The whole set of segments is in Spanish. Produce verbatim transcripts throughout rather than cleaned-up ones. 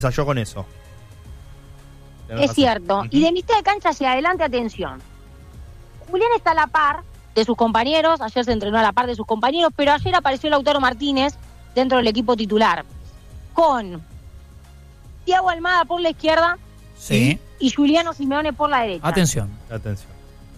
ensayó con eso. Es razón. Cierto. Uh-huh. Y de mitad de cancha hacia adelante, atención. Julián está a la par de sus compañeros, ayer se entrenó a la par de sus compañeros, pero ayer apareció Lautaro Martínez dentro del equipo titular, con Thiago Almada por la izquierda, sí, y Giuliano Simeone por la derecha. Atención. Atención.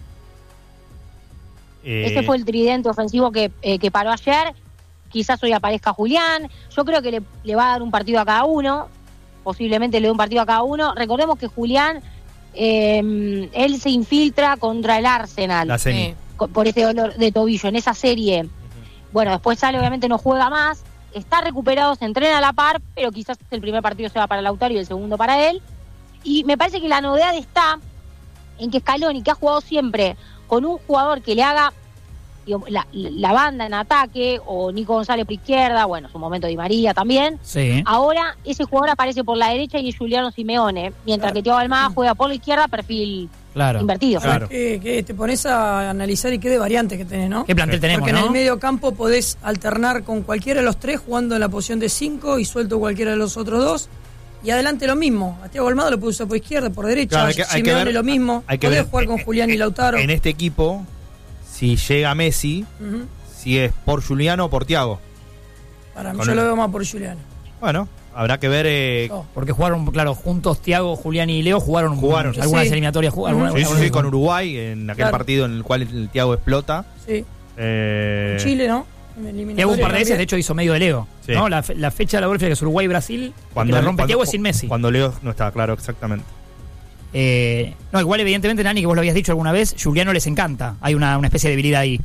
Eh... Ese fue el tridente ofensivo que, eh, que paró ayer. Quizás hoy aparezca Julián. Yo creo que le, le va a dar un partido a cada uno. Posiblemente le dé un partido a cada uno. Recordemos que Julián, eh, él se infiltra contra el Arsenal. La semi. Eh, por ese dolor de tobillo en esa serie. Uh-huh. Bueno, después sale, obviamente no juega más. Está recuperado, se entrena a la par, pero quizás el primer partido sea para Lautaro y el segundo para él. Y me parece que la novedad está en que Scaloni, que ha jugado siempre con un jugador que le haga digamos, la, la banda en ataque, o Nico González por izquierda, bueno, su momento Di María también. Sí. Ahora ese jugador aparece por la derecha y es Giuliano Simeone, mientras claro. que Thiago Almada juega por la izquierda, perfil claro. invertido. Claro. Que, que te pones a analizar y qué de variantes que tenés, ¿no? ¿Qué plantel tenemos, Porque ¿no? en el medio campo podés alternar con cualquiera de los tres jugando en la posición de cinco y suelto cualquiera de los otros dos. Y adelante lo mismo. A Thiago Almada lo puede usar por izquierda, por derecha. Claro, hay que, hay Simeone que ver, lo mismo. Hay que podés ver, jugar con eh, Julián eh, y Lautaro. En este equipo, si llega Messi, uh-huh. si es por Giuliano o por Thiago. Para mí, yo el... lo veo más por Giuliano. Bueno, habrá que ver. Eh... Oh, porque jugaron, claro, juntos Thiago, Julián y Leo jugaron, jugaron algunas sí. eliminatorias. Uh-huh. Alguna, sí, alguna, sí, sí, con Uruguay, en aquel claro. partido en el cual el Thiago explota. Sí. Eh... Chile, ¿no? Thiago un par de veces, de hecho, hizo medio de Leo. Sí. ¿no? La, la fecha de la golfia que es Uruguay-Brasil, cuando la rompe cuando, Thiago es sin Messi. Cuando Leo no está, claro, exactamente. Eh, no, igual, evidentemente, Nani, que vos lo habías dicho alguna vez, Giuliano les encanta. Hay una, una especie de debilidad ahí.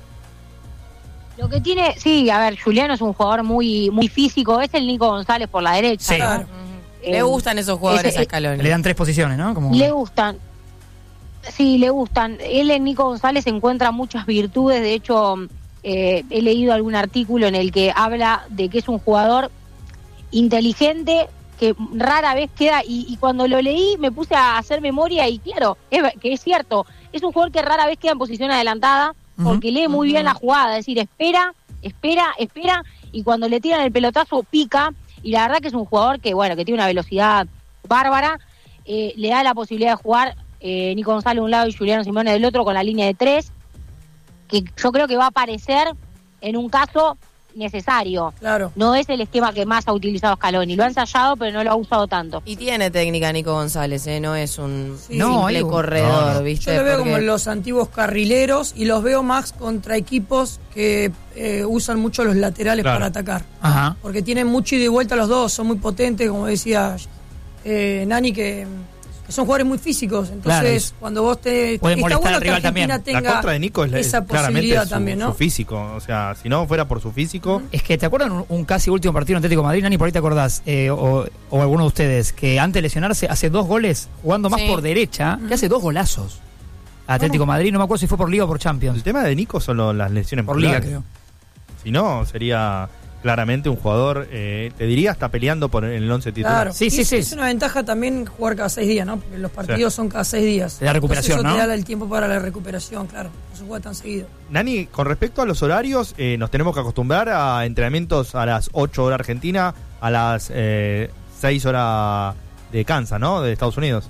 Lo que tiene, sí, a ver, Giuliano es un jugador muy muy físico, es el Nico González por la derecha. Sí. ¿no? Uh-huh. Eh, le gustan esos jugadores ese, a Scaloni. Le dan tres posiciones, ¿no? Como... Le gustan. Sí, le gustan. Él en Nico González encuentra muchas virtudes, de hecho... Eh, he leído algún artículo en el que habla de que es un jugador inteligente que rara vez queda, y, y cuando lo leí me puse a hacer memoria y claro, es, que es cierto, es un jugador que rara vez queda en posición adelantada porque uh-huh. lee muy uh-huh. bien la jugada, es decir, espera, espera, espera y cuando le tiran el pelotazo pica, y la verdad que es un jugador que bueno, que tiene una velocidad bárbara, eh, le da la posibilidad de jugar eh, Nico González de un lado y Giuliano Simeone del otro con la línea de tres, que yo creo que va a aparecer en un caso necesario. Claro. No es el esquema que más ha utilizado Scaloni. Lo ha ensayado, pero no lo ha usado tanto. Y tiene técnica Nico González, ¿eh? No es un sí. no, simple un... corredor, no, no. ¿viste? Yo lo veo Porque... como los antiguos carrileros y los veo más contra equipos que eh, usan mucho los laterales claro. para atacar. Ajá. Porque tienen mucho ida y vuelta los dos, son muy potentes, como decía eh, Nani, que... son jugadores muy físicos, entonces claro, cuando vos te... Puede está bueno que Argentina también. tenga la contra de Nico es, esa es claramente posibilidad su, también, ¿no? su físico, o sea, si no fuera por su físico... Es que, ¿te acuerdan un, un casi último partido en Atlético de Madrid, Nani, por ahí te acordás, eh, o, o alguno de ustedes, que antes de lesionarse hace dos goles, jugando más sí. por derecha, que hace dos golazos? Atlético de Madrid, no me acuerdo si fue por Liga o por Champions. El tema de Nico son lo, las lesiones por Liga, creo. Si no, sería... claramente un jugador, eh, te diría, está peleando por el once titular. Claro, sí, sí, es, sí. Es una ventaja también jugar cada seis días, ¿no? Porque los partidos sí. son cada seis días. La recuperación, Entonces, eso ¿no? te da el tiempo para la recuperación, claro. No se juega tan seguido. Nani, con respecto a los horarios, eh, nos tenemos que acostumbrar a entrenamientos a las ocho horas Argentina, a las eh, seis horas de Kansas, ¿no? De Estados Unidos.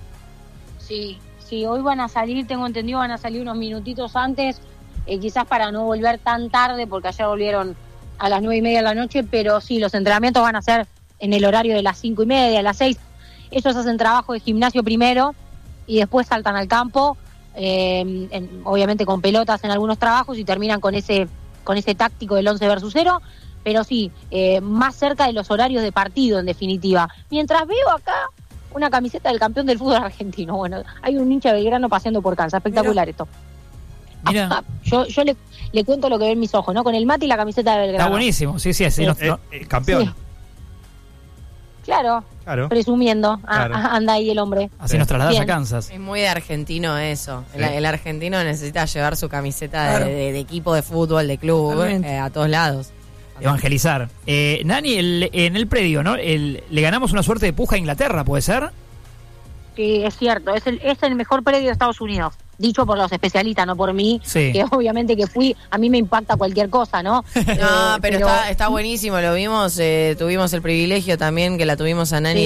Sí, sí, hoy van a salir, tengo entendido, van a salir unos minutitos antes, eh, quizás para no volver tan tarde, porque ayer volvieron a las nueve y media de la noche, pero sí, los entrenamientos van a ser en el horario de las cinco y media, a las seis. Ellos hacen trabajo de gimnasio primero y después saltan al campo, eh, en, obviamente con pelotas en algunos trabajos, y terminan con ese con ese táctico del once versus cero, pero sí, eh, más cerca de los horarios de partido, en definitiva. Mientras veo acá una camiseta del campeón del fútbol argentino. Bueno, hay un hincha belgrano paseando por Kansas, espectacular. Mira. Esto. Mira. Ah, yo yo le, le cuento lo que ven mis ojos, ¿no? Con el mate y la camiseta de Belgrano. Está buenísimo, sí, sí, así. Eh, no, eh, no. eh, campeón. Sí. Claro, claro, presumiendo. Claro. Ah, anda ahí el hombre. Así sí. nos trasladas Bien. a Kansas. Es muy de argentino eso. Sí. El, el argentino necesita llevar su camiseta Claro. de, de, de equipo de fútbol, de club, eh, a todos lados. Evangelizar. Eh, Nani, el, en el predio, ¿no? El, le ganamos una suerte de puja a Inglaterra, ¿puede ser? Sí, es cierto. Es el, es el mejor predio de Estados Unidos. dicho por los especialistas, no por mí, Sí. que obviamente que fui, a mí me impacta cualquier cosa, ¿no? No, Eh, pero, Está, está buenísimo, lo vimos, eh, tuvimos el privilegio también que la tuvimos a Nani Sí.